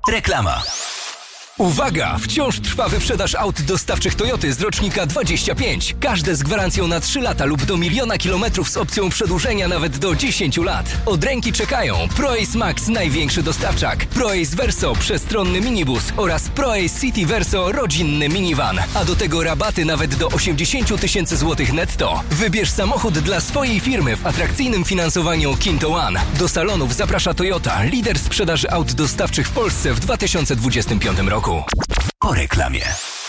Reklama. Uwaga! Wciąż trwa wyprzedaż aut dostawczych Toyoty z rocznika 25. Każde z gwarancją na 3 lata lub do 1 000 000 kilometrów z opcją przedłużenia nawet do 10 lat. Od ręki czekają ProAce Max, największy dostawczak, ProAce Verso, przestronny minibus oraz ProAce City Verso, rodzinny minivan. A do tego rabaty nawet do 80 000 złotych netto. Wybierz samochód dla swojej firmy w atrakcyjnym finansowaniu Kinto One. Do salonów zaprasza Toyota, lider sprzedaży aut dostawczych w Polsce w 2025 roku. Po reklamie.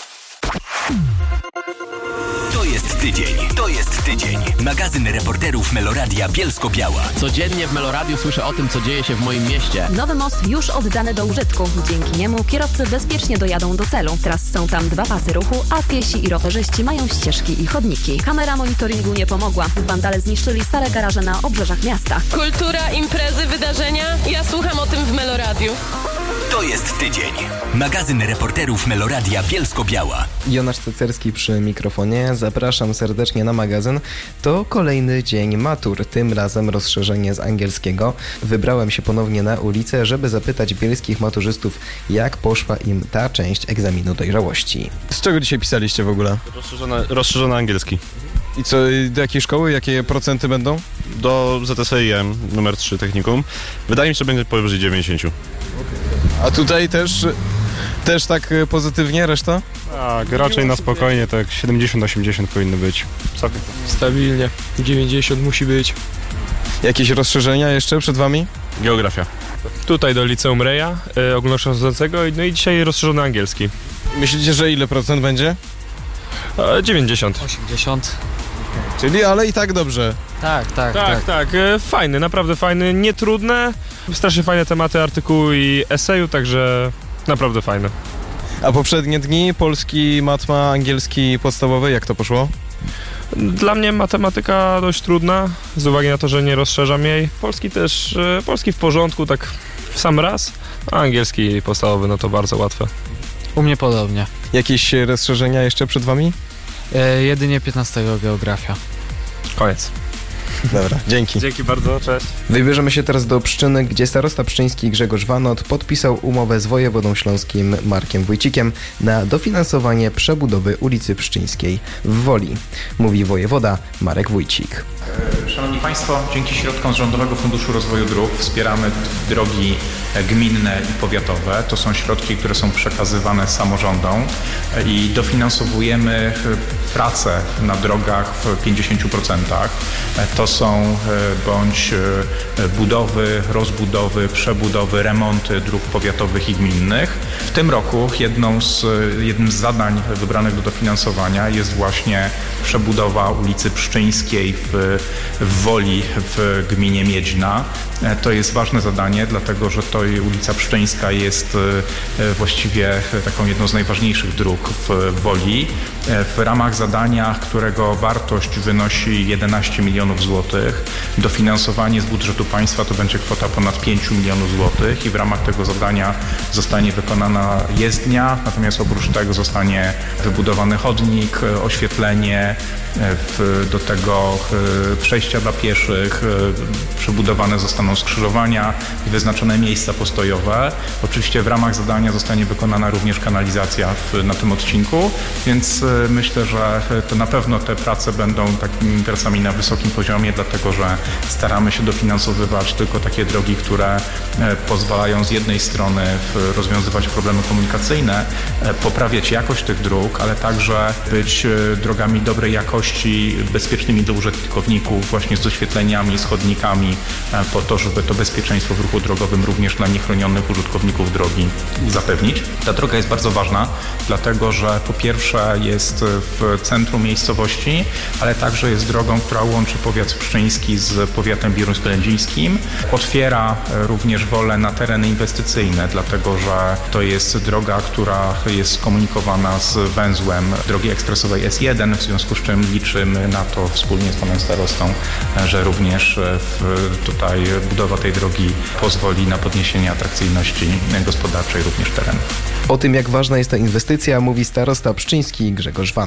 To jest tydzień. Magazyn reporterów Meloradia Bielsko-Biała. Codziennie w Meloradiu słyszę o tym, co dzieje się w moim mieście. Nowy most już oddany do użytku. Dzięki niemu kierowcy bezpiecznie dojadą do celu. Teraz są tam 2 pasy ruchu, a piesi i rowerzyści mają ścieżki i chodniki. Kamera monitoringu nie pomogła. Wandale zniszczyli stare garaże na obrzeżach miasta. Kultura, imprezy, wydarzenia. Ja słucham o tym w Meloradiu. To jest tydzień. Magazyn reporterów Meloradia Bielsko-Biała. Jonasz Cecerski przy mikrofonie. Zapraszam serdecznie na magazyn. To kolejny dzień matur, tym razem rozszerzenie z angielskiego. Wybrałem się ponownie na ulicę, żeby zapytać bielskich maturzystów, jak poszła im ta część egzaminu dojrzałości. Z czego dzisiaj pisaliście w ogóle? Rozszerzony angielski. I co, do jakiej szkoły? Jakie procenty będą? Do ZSIM numer 3 technikum. Wydaje mi się, że będzie powyżej 90. A tutaj też tak pozytywnie reszta? Tak, raczej na spokojnie, tak 70-80 powinny być. Stabilnie, 90 musi być. Jakieś rozszerzenia jeszcze przed wami? Geografia. Tutaj do liceum Reja ogólnokształcącego, no i dzisiaj rozszerzony angielski. Myślicie, że ile procent będzie? 90. 80. Czyli ale i tak dobrze. Tak. Fajny, naprawdę fajny, nietrudne, strasznie fajne tematy artykułu i eseju, także naprawdę fajne. A poprzednie dni polski, matma, angielski podstawowy, jak to poszło? Dla mnie matematyka dość trudna, z uwagi na to, że nie rozszerzam jej. Polski w porządku, tak w sam raz, a angielski podstawowy, no to bardzo łatwe. U mnie podobnie. Jakieś rozszerzenia jeszcze przed wami? Jedynie 15 geografia. Koniec. Dobra, dzięki. Dzięki bardzo, cześć. Wybierzemy się teraz do Pszczyny, gdzie starosta pszczyński Grzegorz Wanot podpisał umowę z wojewodą śląskim Markiem Wójcikiem na dofinansowanie przebudowy ulicy Pszczyńskiej w Woli. Mówi wojewoda Marek Wójcik. Szanowni Państwo, dzięki środkom z Rządowego Funduszu Rozwoju Dróg wspieramy drogi gminne i powiatowe. To są środki, które są przekazywane samorządom i dofinansowujemy prace na drogach w 50%. To są bądź budowy, rozbudowy, przebudowy, remonty dróg powiatowych i gminnych. W tym roku jednym z zadań wybranych do dofinansowania jest właśnie przebudowa ulicy Pszczyńskiej w Woli w gminie Miedźna. To jest ważne zadanie, dlatego że to ulica Pszczyńska jest właściwie taką jedną z najważniejszych dróg w Woli. W ramach zadania, którego wartość wynosi 11 milionów złotych, dofinansowanie z budżetu państwa to będzie kwota ponad 5 milionów złotych i w ramach tego zadania zostanie wykonana jezdnia, natomiast oprócz tego zostanie wybudowany chodnik, oświetlenie, do tego przejścia dla pieszych, przebudowane zostaną skrzyżowania i wyznaczone miejsca postojowe. Oczywiście w ramach zadania zostanie wykonana również kanalizacja na tym odcinku, więc myślę, że to na pewno te prace będą takimi pracami na wysokim poziomie, dlatego że staramy się dofinansowywać tylko takie drogi, które pozwalają z jednej strony rozwiązywać problemy komunikacyjne, poprawiać jakość tych dróg, ale także być drogami dobrej jakości, bezpiecznymi dla użytkowników, właśnie z doświetleniami, z chodnikami, po to, żeby to bezpieczeństwo w ruchu drogowym również dla niechronionych użytkowników drogi zapewnić. Ta droga jest bardzo ważna, dlatego że po pierwsze jest w centrum miejscowości, ale także jest drogą, która łączy powiat pszczyński z powiatem bieruńsko-lędzińskim. Otwiera również Wolę na tereny inwestycyjne, dlatego że to jest droga, która jest skomunikowana z węzłem drogi ekspresowej S1, w związku z czym liczymy na to wspólnie z panem starostą, że również tutaj budowa tej drogi pozwoli na podniesienie atrakcyjności gospodarczej również terenu. O tym, jak ważna jest ta inwestycja, mówi starosta pszczyński Grzegorz Wanot.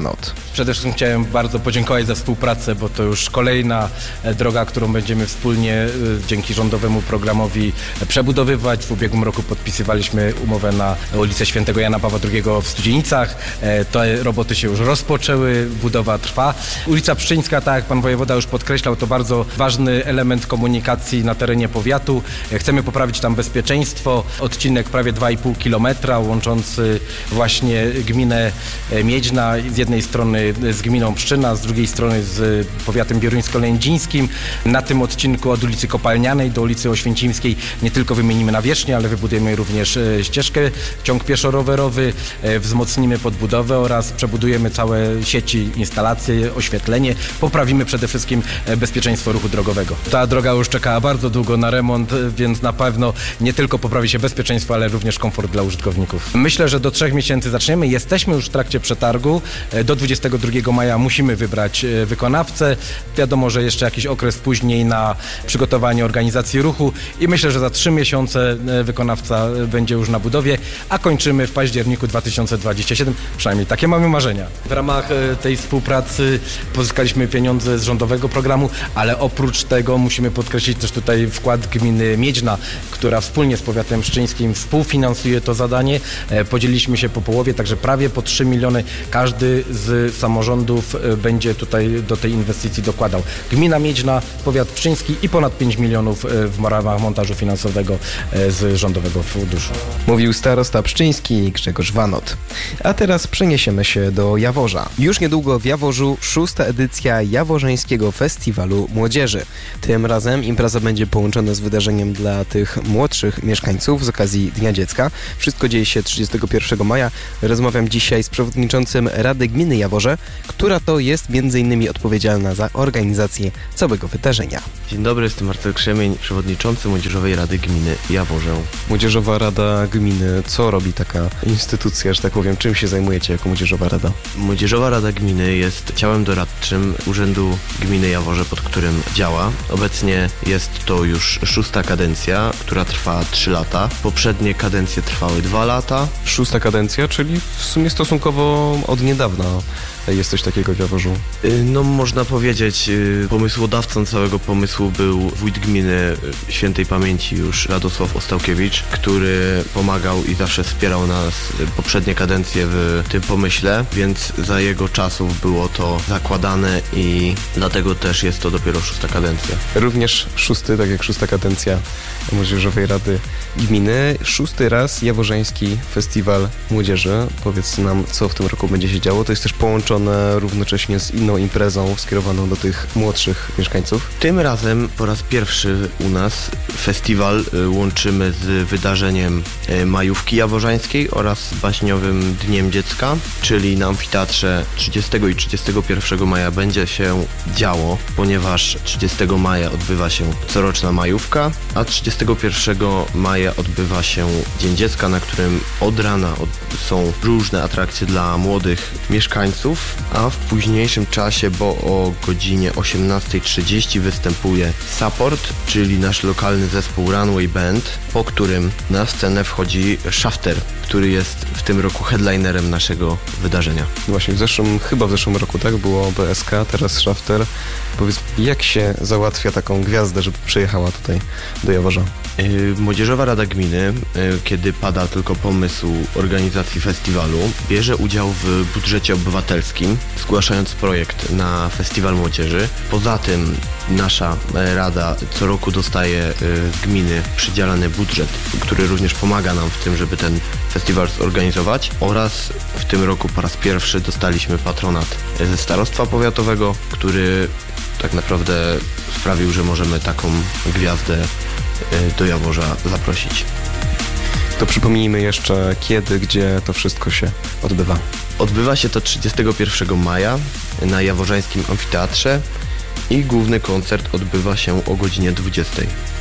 Przede wszystkim chciałem bardzo podziękować za współpracę, bo to już kolejna droga, którą będziemy wspólnie dzięki rządowemu programowi przebudowywać. W ubiegłym roku podpisywaliśmy umowę na ulicę Świętego Jana Pawła II w Studzienicach. Te roboty się już rozpoczęły, budowa trwa. Ulica Pszczyńska, tak jak pan wojewoda już podkreślał, to bardzo ważny element komunikacji na terenie powiatu. Chcemy poprawić tam bezpieczeństwo. Odcinek prawie 2,5 kilometra łączący właśnie gminę Miedźna z jednej strony z gminą Pszczyna, z drugiej strony z powiatem bieruńsko-lędzińskim. Na tym odcinku od ulicy Kopalnianej do ulicy Oświęcimskiej nie tylko wymienimy nawierzchnię, ale wybudujemy również ścieżkę, ciąg pieszo-rowerowy, wzmocnimy podbudowę oraz przebudujemy całe sieci, instalacje, oświetlenie. Poprawimy przede wszystkim bezpieczeństwo ruchu drogowego. Ta droga już czekała bardzo długo na remont, więc na pewno nie tylko poprawi się bezpieczeństwo, ale również komfort dla użytkowników. Myślę, że do 3 miesięcy zaczniemy. Jesteśmy już w trakcie przetargu. Do 22 maja musimy wybrać wykonawcę. Wiadomo, że jeszcze jakiś okres później na przygotowanie organizacji ruchu i myślę, że za 3 miesiące wykonawca będzie już na budowie, a kończymy w październiku 2027. Przynajmniej takie mamy marzenia. W ramach tej współpracy pozyskaliśmy pieniądze z rządowego programu, ale oprócz tego musimy podkreślić też tutaj wkład gminy Miedźna, która wspólnie z powiatem pszczyńskim współfinansuje to zadanie. Podzieliliśmy się po połowie, także prawie po 3 miliony każdy z samorządów będzie tutaj do tej inwestycji dokładał. Gmina Miedźna, powiat pszczyński i ponad 5 milionów w ramach montażu finansowego z rządowego funduszu. Mówił starosta pszczyński Grzegorz Wanot. A teraz przeniesiemy się do Jaworza. Już niedługo w Jaworzu 6. edycja Jaworzeńskiego Festiwalu Młodzieży. Tym razem impreza będzie połączona z wydarzeniem dla tych młodszych mieszkańców z okazji Dnia Dziecka. Wszystko dzieje się 31 maja. Rozmawiam dzisiaj z przewodniczącym Rady Gminy Jaworze, która to jest m.in. odpowiedzialna za organizację całego wydarzenia. Dzień dobry, jestem Marcel Krzemień, przewodniczący Młodzieżowej Rady Gminy Jaworzę. Młodzieżowa Rada Gminy, co robi taka instytucja, że tak powiem? Czym się zajmujecie jako Młodzieżowa Rada? Młodzieżowa Rada Gminy jest ciałem doradczym Urzędu Gminy Jaworze, pod którym działa. Obecnie jest to już 6. kadencja, która trwa 3 lata. Poprzednie kadencje trwały 2 lata. 6. kadencja, czyli w sumie stosunkowo od niedawna jest coś takiego w Jaworzu. No można powiedzieć, pomysłodawcą całego pomysłu był wójt gminy świętej pamięci już Radosław Ostałkiewicz, który pomagał i zawsze wspierał nas poprzednie kadencje w tym pomyśle, więc za jego czasów było to zakładane i dlatego też jest to dopiero 6. kadencja. Również 6, tak jak 6. kadencja Młodzieżowej Rady Gminy. 6. raz Jaworzeński Festiwal Młodzieży. Powiedz nam, co w tym roku będzie się działo. To jest też połączone równocześnie z inną imprezą skierowaną do tych młodszych mieszkańców. Tym razem po raz pierwszy u nas festiwal łączymy z wydarzeniem Majówki Jaworzańskiej oraz baśniowym Dniem Dziecka, czyli na amfiteatrze 30 i 31 maja będzie się działo, ponieważ 30 maja odbywa się coroczna majówka, a 31 maja odbywa się Dzień Dziecka, na którym od rana są różne atrakcje dla młodych mieszkańców, a w późniejszym czasie, bo o godzinie 18:30 występuje Support, czyli nasz lokalny zespół Runway Band, po którym na scenę wchodzi Shafter, który jest w tym roku headlinerem naszego wydarzenia. Właśnie chyba w zeszłym roku, tak? Było BSK, teraz Shafter. Powiedz, jak się załatwia taką gwiazdę, żeby przyjechała tutaj do Jaworza? Młodzieżowa Rada Gminy, kiedy pada tylko pomysł organizacji festiwalu, bierze udział w budżecie obywatelskim, zgłaszając projekt na Festiwal Młodzieży. Poza tym nasza Rada co roku dostaje z gminy przydzielany budżet, który również pomaga nam w tym, żeby ten festiwal zorganizować, oraz w tym roku po raz pierwszy dostaliśmy patronat ze Starostwa Powiatowego, który tak naprawdę sprawił, że możemy taką gwiazdę do Jaworza zaprosić. To przypomnijmy jeszcze kiedy, gdzie to wszystko się odbywa. Odbywa się to 31 maja na Jaworzańskim Amfiteatrze i główny koncert odbywa się o godzinie 20.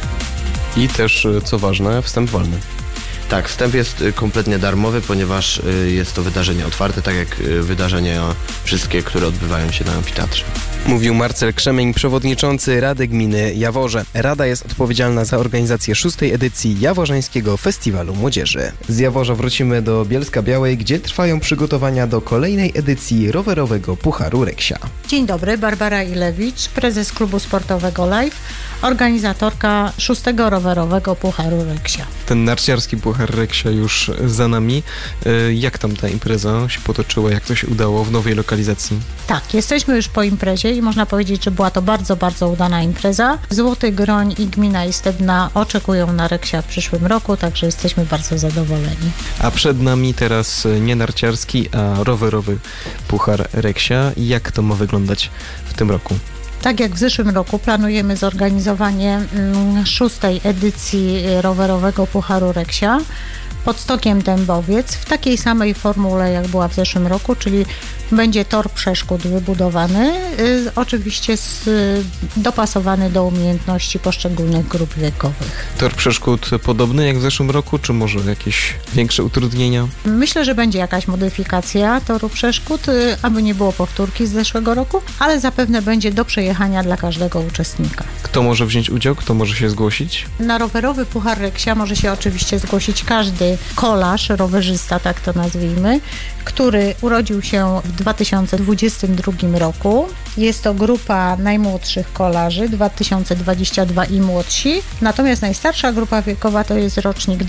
I też, co ważne, wstęp wolny. Tak, wstęp jest kompletnie darmowy, ponieważ jest to wydarzenie otwarte, tak jak wydarzenia wszystkie, które odbywają się na amfiteatrze. Mówił Marcel Krzemień, przewodniczący Rady Gminy Jaworze. Rada jest odpowiedzialna za organizację 6. edycji Jaworzańskiego Festiwalu Młodzieży. Z Jaworza wrócimy do Bielska-Białej, gdzie trwają przygotowania do kolejnej edycji rowerowego Pucharu Reksia. Dzień dobry, Barbara Ilewicz, prezes klubu sportowego Life, organizatorka 6. rowerowego Pucharu Reksia. Ten narciarski Puchar Reksia już za nami. Jak tam ta impreza się potoczyła? Jak to się udało w nowej lokalizacji? Tak, jesteśmy już po imprezie i można powiedzieć, że była to bardzo, bardzo udana impreza. Złoty Groń i gmina Istebna oczekują na Reksia w przyszłym roku, także jesteśmy bardzo zadowoleni. A przed nami teraz nie narciarski, a rowerowy Puchar Reksia. Jak to ma wyglądać w tym roku? Tak jak w zeszłym roku planujemy zorganizowanie 6. edycji rowerowego Pucharu Reksia pod Stokiem Dębowiec w takiej samej formule, jak była w zeszłym roku, czyli będzie tor przeszkód wybudowany, oczywiście dopasowany do umiejętności poszczególnych grup wiekowych. Tor przeszkód podobny jak w zeszłym roku, czy może jakieś większe utrudnienia? Myślę, że będzie jakaś modyfikacja toru przeszkód, aby nie było powtórki z zeszłego roku, ale zapewne będzie do przejechania dla każdego uczestnika. Kto może wziąć udział? Kto może się zgłosić? Na rowerowy Puchar Reksia może się oczywiście zgłosić każdy kolarz, rowerzysta, tak to nazwijmy, który urodził się w 2022 roku. Jest to grupa najmłodszych kolarzy, 2022 i młodsi. Natomiast najstarsza grupa wiekowa to jest rocznik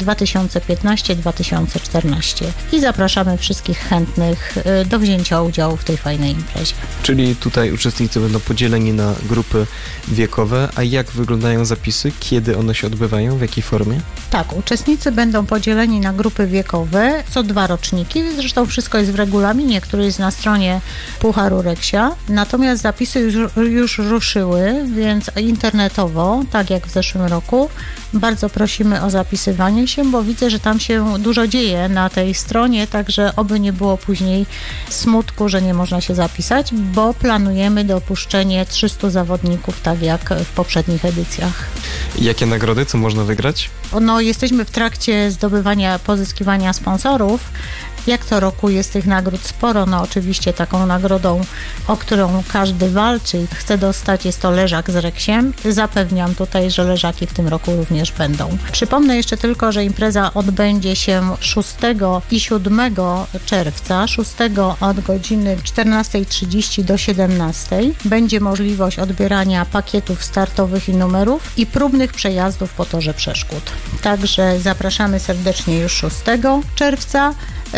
2015-2014. I zapraszamy wszystkich chętnych do wzięcia udziału w tej fajnej imprezie. Czyli tutaj uczestnicy będą podzieleni na grupy wiekowe, a jak wyglądają zapisy? Kiedy one się odbywają? W jakiej formie? Tak, uczestnicy będą podzieleni na grupy wiekowe, co 2 roczniki. Zresztą wszystko jest w regulaminie, który jest na stronie Pucharu Reksia. Natomiast zapisy już ruszyły, więc internetowo, tak jak w zeszłym roku, bardzo prosimy o zapisywanie się, bo widzę, że tam się dużo dzieje na tej stronie, także oby nie było później smutku, że nie można się zapisać, bo planujemy dopuszczenie 300 zawodników, tak jak w poprzednich edycjach. Jakie nagrody? Co można wygrać? Jesteśmy w trakcie pozyskiwania sponsorów. Jak co roku jest tych nagród sporo, oczywiście taką nagrodą, o którą każdy walczy i chce dostać, jest to leżak z reksiem. Zapewniam tutaj, że leżaki w tym roku również będą. Przypomnę jeszcze tylko, że impreza odbędzie się 6 i 7 czerwca, 6 od godziny 14:30 do 17:00. Będzie możliwość odbierania pakietów startowych i numerów i próbnych przejazdów po torze przeszkód. Także zapraszamy serdecznie już 6 czerwca.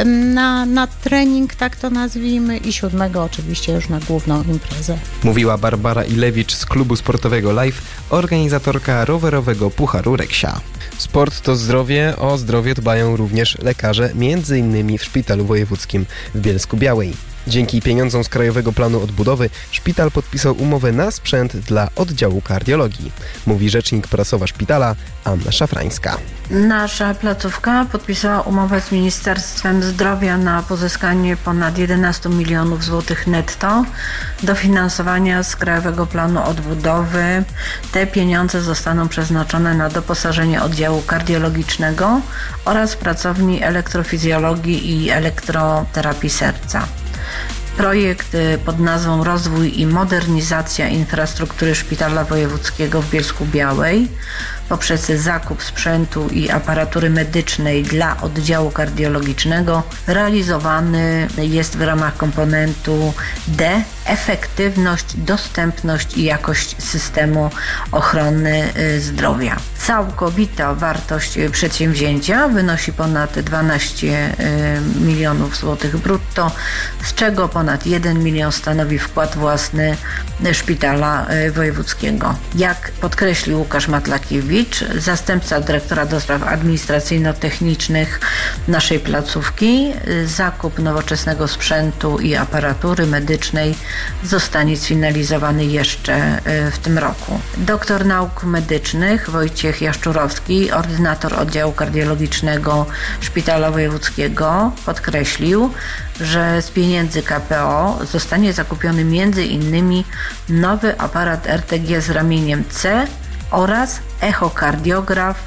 Na trening, tak to nazwijmy, i 7 oczywiście już na główną imprezę. Mówiła Barbara Ilewicz z klubu sportowego Life, organizatorka rowerowego Pucharu Reksia. Sport to zdrowie, o zdrowie dbają również lekarze, m.in. w Szpitalu Wojewódzkim w Bielsku-Białej. Dzięki pieniądzom z Krajowego Planu Odbudowy szpital podpisał umowę na sprzęt dla oddziału kardiologii, mówi rzecznik prasowa szpitala Anna Szafrańska. Nasza placówka podpisała umowę z Ministerstwem Zdrowia na pozyskanie ponad 11 milionów złotych netto dofinansowania z Krajowego Planu Odbudowy. Te pieniądze zostaną przeznaczone na doposażenie oddziału kardiologicznego oraz pracowni elektrofizjologii i elektroterapii serca. Projekt pod nazwą Rozwój i modernizacja infrastruktury Szpitala Wojewódzkiego w Bielsku-Białej poprzez zakup sprzętu i aparatury medycznej dla oddziału kardiologicznego realizowany jest w ramach komponentu D – efektywność, dostępność i jakość systemu ochrony zdrowia. Całkowita wartość przedsięwzięcia wynosi ponad 12 milionów złotych brutto, z czego ponad 1 milion stanowi wkład własny Szpitala Wojewódzkiego. Jak podkreślił Łukasz Matlakiewicz, zastępca dyrektora do spraw administracyjno-technicznych naszej placówki, zakup nowoczesnego sprzętu i aparatury medycznej zostanie sfinalizowany jeszcze w tym roku. Doktor nauk medycznych Wojciech Jaszczurowski, ordynator oddziału kardiologicznego Szpitala Wojewódzkiego, podkreślił, że z pieniędzy KPO zostanie zakupiony m.in. nowy aparat RTG z ramieniem C oraz echokardiograf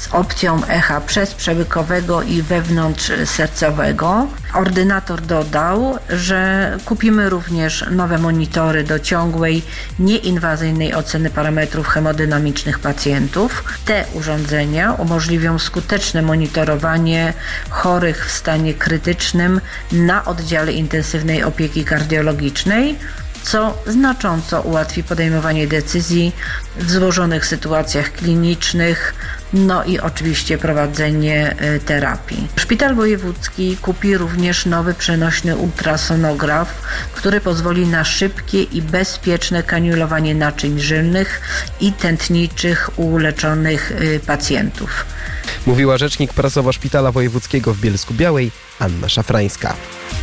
z opcją echa przezprzełykowego i wewnątrzsercowego. Ordynator dodał, że kupimy również nowe monitory do ciągłej, nieinwazyjnej oceny parametrów hemodynamicznych pacjentów. Te urządzenia umożliwią skuteczne monitorowanie chorych w stanie krytycznym na oddziale intensywnej opieki kardiologicznej, co znacząco ułatwi podejmowanie decyzji w złożonych sytuacjach klinicznych, no i oczywiście prowadzenie terapii. Szpital Wojewódzki kupi również nowy przenośny ultrasonograf, który pozwoli na szybkie i bezpieczne kaniulowanie naczyń żylnych i tętniczych u leczonych pacjentów. Mówiła rzecznik prasowa Szpitala Wojewódzkiego w Bielsku-Białej Anna Szafrańska.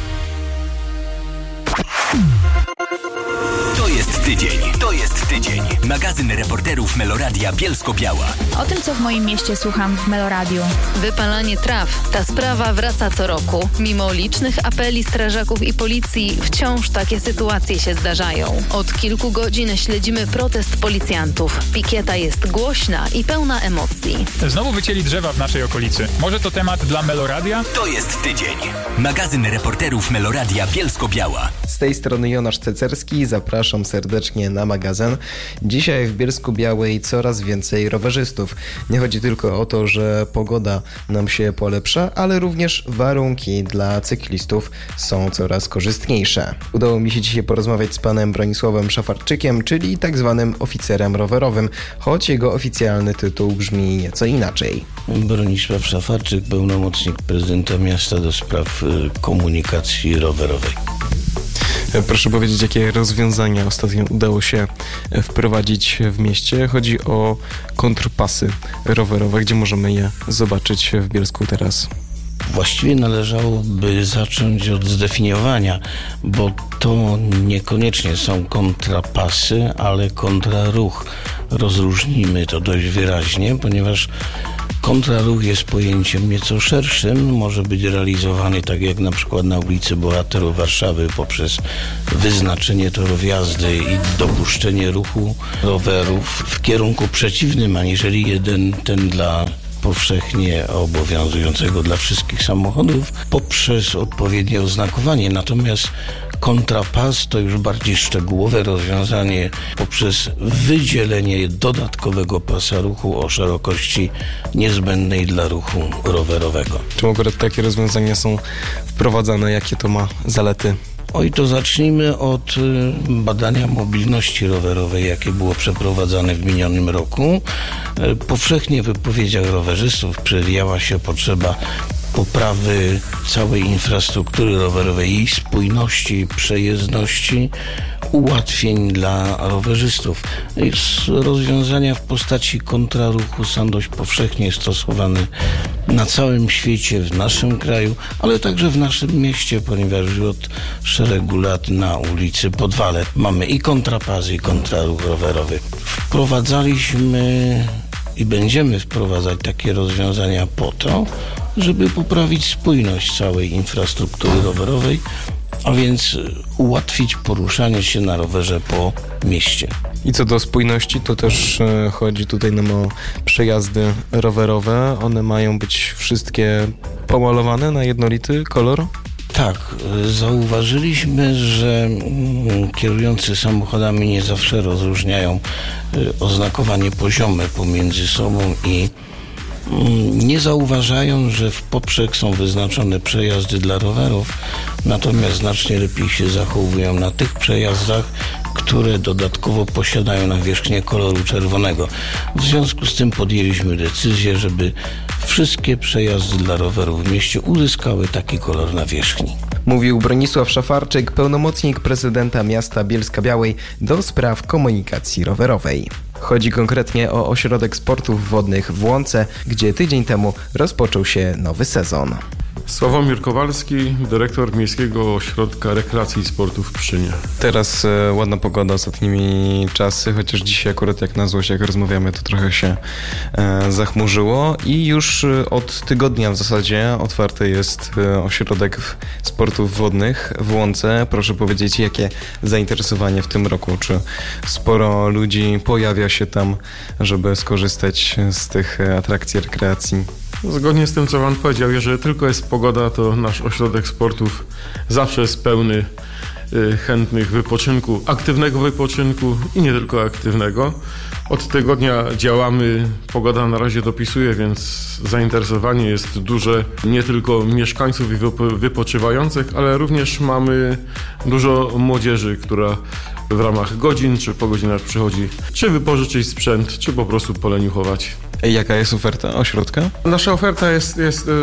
To jest tydzień. Magazyn reporterów Meloradia Bielsko-Biała. O tym, co w moim mieście słucham w Meloradiu. Wypalanie traw. Ta sprawa wraca co roku. Mimo licznych apeli strażaków i policji, wciąż takie sytuacje się zdarzają. Od kilku godzin śledzimy protest policjantów. Pikieta jest głośna i pełna emocji. Znowu wycięli drzewa w naszej okolicy. Może to temat dla Meloradia? To jest tydzień. Magazyn reporterów Meloradia Bielsko-Biała. Z tej strony Jonasz Cecerski. Zapraszam serdecznie na magazyn. Dzisiaj w Bielsku-Białej coraz więcej rowerzystów. Nie chodzi tylko o to, że pogoda nam się polepsza, ale również warunki dla cyklistów są coraz korzystniejsze. Udało mi się dzisiaj porozmawiać z panem Bronisławem Szafarczykiem, czyli tak zwanym oficerem rowerowym, choć jego oficjalny tytuł brzmi nieco inaczej. Bronisław Szafarczyk, pełnomocnik prezydenta miasta do spraw komunikacji rowerowej. Proszę powiedzieć, jakie rozwiązania ostatnio udało się wprowadzić w mieście. Chodzi o kontrpasy rowerowe. Gdzie możemy je zobaczyć w Bielsku teraz? Właściwie należałoby zacząć od zdefiniowania, bo to niekoniecznie są kontrapasy, ale kontraruch. Rozróżnijmy to dość wyraźnie, ponieważ kontraruch jest pojęciem nieco szerszym, może być realizowany tak jak na przykład na ulicy Bohaterów Warszawy poprzez wyznaczenie torów jazdy i dopuszczenie ruchu rowerów w kierunku przeciwnym, aniżeli ten dla powszechnie obowiązującego dla wszystkich samochodów poprzez odpowiednie oznakowanie. Natomiast kontrapas to już bardziej szczegółowe rozwiązanie poprzez wydzielenie dodatkowego pasa ruchu o szerokości niezbędnej dla ruchu rowerowego. Czemu akurat takie rozwiązania są wprowadzane? Jakie to ma zalety? Oj, to zacznijmy od badania mobilności rowerowej, jakie było przeprowadzane w minionym roku. Powszechnie w wypowiedziach rowerzystów przewijała się potrzeba poprawy całej infrastruktury rowerowej, jej spójności, przejezdności, ułatwień dla rowerzystów. Rozwiązania w postaci kontraruchu są dość powszechnie stosowane na całym świecie, w naszym kraju, ale także w naszym mieście, ponieważ już od szeregu lat na ulicy Podwale mamy i kontrapasy, i kontraruch rowerowy. Wprowadzaliśmy i będziemy wprowadzać takie rozwiązania po to, żeby poprawić spójność całej infrastruktury rowerowej, a więc ułatwić poruszanie się na rowerze po mieście. I co do spójności, to też chodzi tutaj nam o przejazdy rowerowe. One mają być wszystkie pomalowane na jednolity kolor? Tak, zauważyliśmy, że kierujący samochodami nie zawsze rozróżniają oznakowanie poziome pomiędzy sobą i nie zauważają, że w poprzek są wyznaczone przejazdy dla rowerów, natomiast znacznie lepiej się zachowują na tych przejazdach, które dodatkowo posiadają nawierzchnię koloru czerwonego. W związku z tym podjęliśmy decyzję, żeby wszystkie przejazdy dla rowerów w mieście uzyskały taki kolor nawierzchni. Mówił Bronisław Szafarczyk, pełnomocnik prezydenta miasta Bielska-Białej do spraw komunikacji rowerowej. Chodzi konkretnie o ośrodek sportów wodnych w Łące, gdzie tydzień temu rozpoczął się nowy sezon. Sławomir Kowalski, dyrektor Miejskiego Ośrodka Rekreacji i Sportu w Pszczynie. Teraz ładna pogoda, ostatnimi czasy, chociaż dzisiaj akurat jak na złość, jak rozmawiamy, to trochę się zachmurzyło i już od tygodnia w zasadzie otwarty jest ośrodek sportów wodnych w Łące. Proszę powiedzieć, jakie zainteresowanie w tym roku? Czy sporo ludzi pojawia się tam, żeby skorzystać z tych atrakcji rekreacji? Zgodnie z tym, co Pan powiedział, jeżeli tylko jest pogoda, to nasz ośrodek sportów zawsze jest pełny chętnych wypoczynku, aktywnego wypoczynku i nie tylko aktywnego. Od tygodnia działamy, pogoda na razie dopisuje, więc zainteresowanie jest duże nie tylko mieszkańców i wypoczywających, ale również mamy dużo młodzieży, która w ramach godzin czy po godzinach przychodzi, czy wypożyczyć sprzęt, czy po prostu poleniuchować. Jaka jest oferta ośrodka? Nasza oferta jest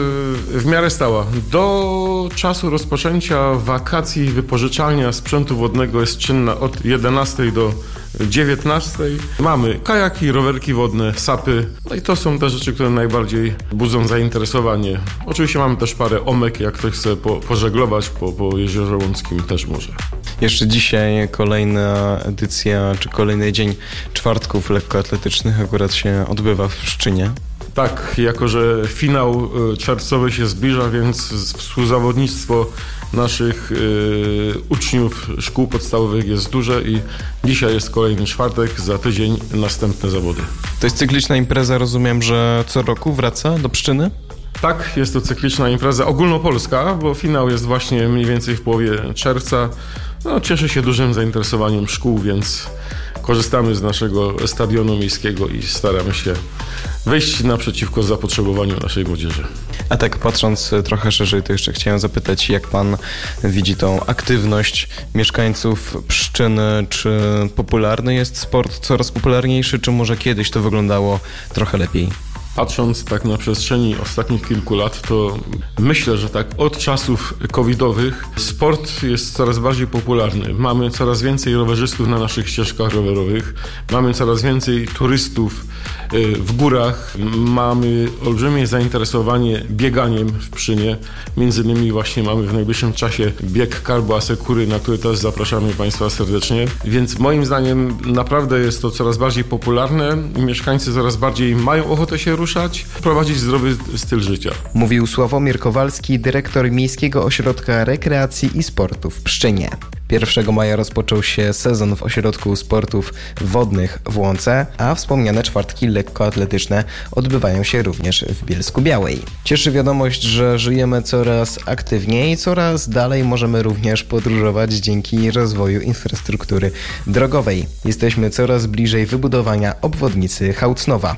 w miarę stała. Do czasu rozpoczęcia wakacji wypożyczalnia sprzętu wodnego jest czynna od 11 do 19. Mamy kajaki, rowerki wodne, sapy. No i to są te rzeczy, które najbardziej budzą zainteresowanie. Oczywiście mamy też parę omek, jak ktoś chce pożeglować po Jeziorze Łąckim też może. Jeszcze dzisiaj kolejna edycja, czy kolejny dzień czwartków lekkoatletycznych akurat się odbywa w Pszczynie. Tak, jako że finał czerwcowy się zbliża, więc współzawodnictwo naszych uczniów szkół podstawowych jest duże i dzisiaj jest kolejny czwartek, za tydzień następne zawody. To jest cykliczna impreza, rozumiem, że co roku wraca do Pszczyny? Tak, jest to cykliczna impreza ogólnopolska, bo finał jest właśnie mniej więcej w połowie czerwca. No, cieszy się dużym zainteresowaniem szkół, więc korzystamy z naszego stadionu miejskiego i staramy się wyjść naprzeciwko zapotrzebowaniu naszej młodzieży. A tak patrząc trochę szerzej, to jeszcze chciałem zapytać, jak pan widzi tą aktywność mieszkańców Pszczyny? Czy popularny jest sport, coraz popularniejszy, czy może kiedyś to wyglądało trochę lepiej? Patrząc tak na przestrzeni ostatnich kilku lat, to myślę, że tak od czasów covidowych sport jest coraz bardziej popularny. Mamy coraz więcej rowerzystów na naszych ścieżkach rowerowych, mamy coraz więcej turystów w górach, mamy olbrzymie zainteresowanie bieganiem w Pszczynie. Między innymi właśnie mamy w najbliższym czasie bieg Carbo Asekury, na który też zapraszamy Państwa serdecznie. Więc moim zdaniem naprawdę jest to coraz bardziej popularne i mieszkańcy coraz bardziej mają ochotę się ruszać, prowadzić zdrowy styl życia. Mówił Sławomir Kowalski, dyrektor Miejskiego Ośrodka Rekreacji i Sportu w Pszczynie. 1 maja rozpoczął się sezon w Ośrodku Sportów Wodnych w Łące, a wspomniane czwartki lekkoatletyczne odbywają się również w Bielsku-Białej. Cieszy wiadomość, że żyjemy coraz aktywniej, coraz dalej możemy również podróżować dzięki rozwoju infrastruktury drogowej. Jesteśmy coraz bliżej wybudowania obwodnicy Hałcnowa.